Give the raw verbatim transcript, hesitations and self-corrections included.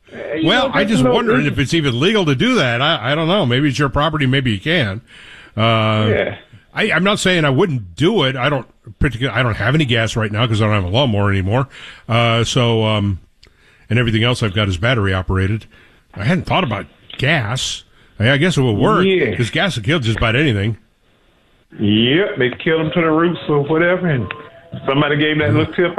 You well, know, I just no, wondering if it's even legal to do that. I, I don't know. Maybe it's your property. Maybe you can. Uh, yeah. I, I'm not saying I wouldn't do it. I don't particularly. I don't have any gas right now because I don't have a lawnmower anymore. Uh, so, um, and everything else I've got is battery operated. I hadn't thought about gas. I, I guess it would work because Yeah. gas will kill just about anything. Yep, they killed them to the roots or whatever, and somebody gave that little tip